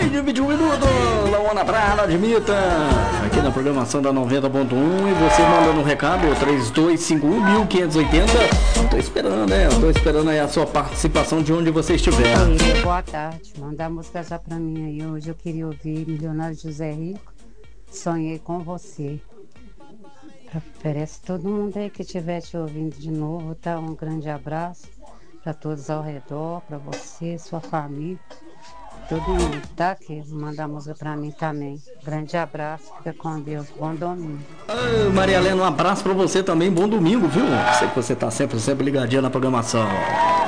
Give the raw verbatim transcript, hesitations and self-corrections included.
Meio-dia, vinte e um minutos, Laona Prada, admita, aqui na programação da noventa ponto um, e você manda no recado três dois cinco um, quinhentos e oitenta. Tô esperando, né? Tô esperando aí a sua participação de onde você estiver. Oi, boa tarde, manda a música já pra mim aí. Hoje eu queria ouvir Milionário José Rico, Sonhei com Você. Parece todo mundo aí que estiver te ouvindo de novo, tá? Um grande abraço para todos ao redor, para você, sua família, todo mundo, tá? Que manda a música para mim também. Grande abraço, fica com Deus, bom domingo. Ah, Maria Helena, um abraço para você também, bom domingo, viu? Sei que você tá sempre, sempre ligadinha na programação.